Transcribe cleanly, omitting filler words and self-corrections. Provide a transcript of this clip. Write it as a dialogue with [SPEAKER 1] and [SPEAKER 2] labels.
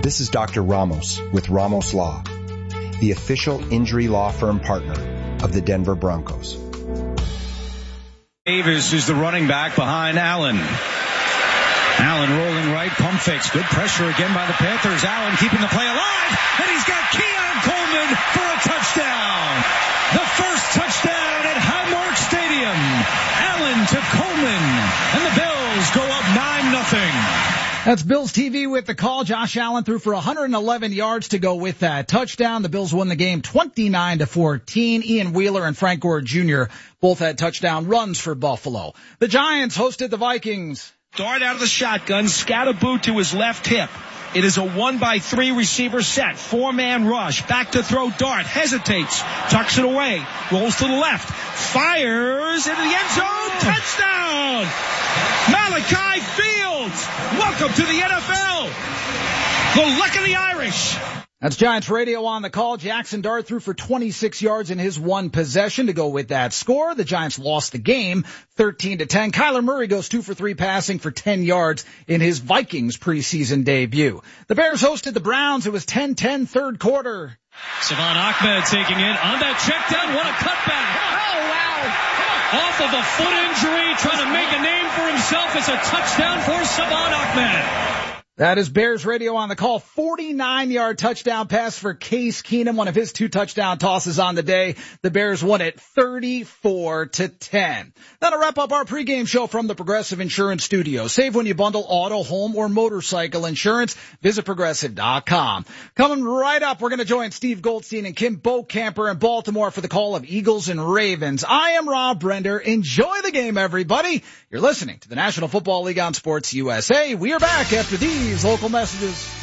[SPEAKER 1] This is Dr. Ramos with Ramos Law, the official injury law firm partner of the Denver Broncos.
[SPEAKER 2] Davis is the running back behind Allen. Allen rolling right, pump fakes. Good pressure again by the Panthers. Allen keeping the play alive, and he's got Keon Coleman for a touchdown. The first touchdown at Highmark Stadium. Allen to Coleman, and the Bills go up 9-0.
[SPEAKER 3] That's Bills TV with the call. Josh Allen threw for 111 yards to go with that touchdown. The Bills won the game 29-14. Ian Wheeler and Frank Gore Jr. both had touchdown runs for Buffalo. The Giants hosted the Vikings.
[SPEAKER 4] Dart out of the shotgun, Scatterboot to his left hip. It is a 1-by-3 receiver set. 4-man rush. Back to throw. Dart hesitates. Tucks it away. Rolls to the left. Fires into the end zone. Touchdown! Malachi Fields! Welcome to the NFL! The luck of the Irish!
[SPEAKER 3] That's Giants radio on the call. Jackson Dart threw for 26 yards in his one possession to go with that score. The Giants lost the game 13-10. Kyler Murray goes 2 for 3 passing for 10 yards in his Vikings preseason debut. The Bears hosted the Browns. It was 10-10 third quarter.
[SPEAKER 5] Savon Ahmed taking it on that check down. What a cutback. Oh, wow. Off of a foot injury, trying to make a name for himself. It's a touchdown for Savon Ahmed.
[SPEAKER 3] That is Bears radio on the call. 49-yard touchdown pass for Case Keenum, one of his 2 touchdown tosses on the day. The Bears won it 34-10. That'll wrap up our pregame show from the Progressive Insurance Studio. Save when you bundle auto, home, or motorcycle insurance. Visit Progressive.com. Coming right up, we're going to join Steve Goldstein and Kim Bokamper in Baltimore for the call of Eagles and Ravens. I am Rob Brender. Enjoy the game, everybody. You're listening to the National Football League on Sports USA. We are back after these local messages.